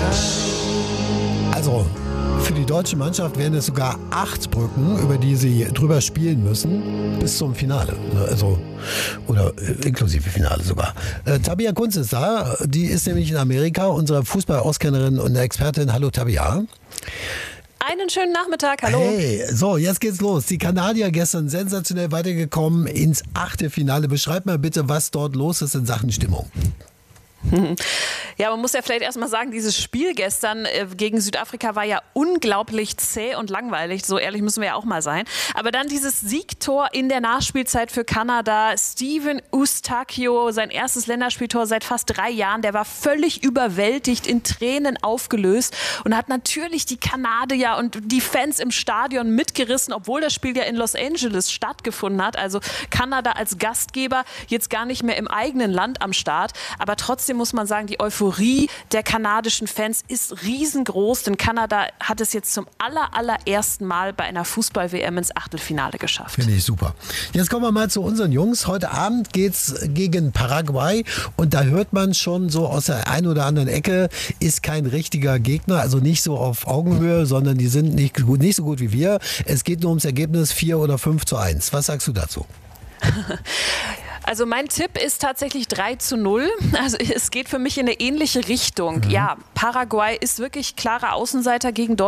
Also, für die deutsche Mannschaft wären es sogar 8 Brücken, über die sie drüber spielen müssen, bis zum Finale. Also, oder inklusive Finale sogar. Tabea Kunz ist da, die ist nämlich in Amerika, unsere Fußball-Auskennerin und Expertin. Hallo Tabea. Einen schönen Nachmittag, hallo. Hey, so, jetzt geht's los. Die Kanadier gestern sensationell weitergekommen ins Achtelfinale. Beschreib mal bitte, was dort los ist in Sachen Stimmung. Ja, man muss ja vielleicht erstmal sagen, dieses Spiel gestern gegen Südafrika war ja unglaublich zäh und langweilig. So ehrlich müssen wir ja auch mal sein. Aber dann dieses Siegtor in der Nachspielzeit für Kanada. Steven Eustáquio, sein erstes Länderspieltor seit fast 3 Jahren. Der war völlig überwältigt, in Tränen aufgelöst und hat natürlich die Kanadier und die Fans im Stadion mitgerissen, obwohl das Spiel ja in Los Angeles stattgefunden hat. Also Kanada als Gastgeber jetzt gar nicht mehr im eigenen Land am Start. Aber trotzdem muss man sagen, die Euphorie der kanadischen Fans ist riesengroß, denn Kanada hat es jetzt zum allerersten Mal bei einer Fußball-WM ins Achtelfinale geschafft. Finde ich super. Jetzt kommen wir mal zu unseren Jungs. Heute Abend geht's gegen Paraguay und da hört man schon so aus der einen oder anderen Ecke, ist kein richtiger Gegner, also nicht so auf Augenhöhe, sondern die sind nicht so gut wie wir. Es geht nur ums Ergebnis 4 oder 5:1. Was sagst du dazu? Also mein Tipp ist tatsächlich 3:0. Also es geht für mich in eine ähnliche Richtung. Ja, Paraguay ist wirklich klarer Außenseiter gegen Deutschland.